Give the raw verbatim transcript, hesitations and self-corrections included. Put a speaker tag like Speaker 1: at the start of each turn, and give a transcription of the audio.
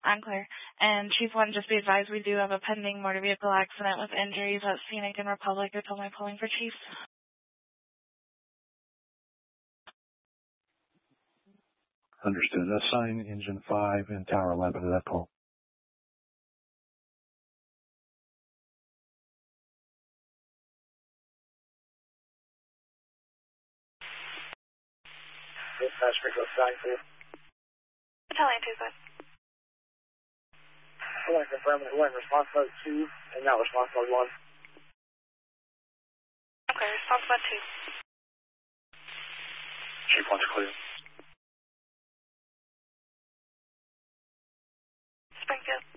Speaker 1: Unclear. And Chief one, just be advised we do have a pending motor vehicle accident with injuries at Scenic and Republic. I told my polling for Chief.
Speaker 2: Understood. Assign engine five and tower eleven to that call.
Speaker 3: Dispatch, Rico, sign for you.
Speaker 1: Battalion two, good.
Speaker 3: I want to confirm that we're in response mode two and not response mode one.
Speaker 1: Okay, response mode two.
Speaker 3: Chief one's clear.
Speaker 1: Springfield.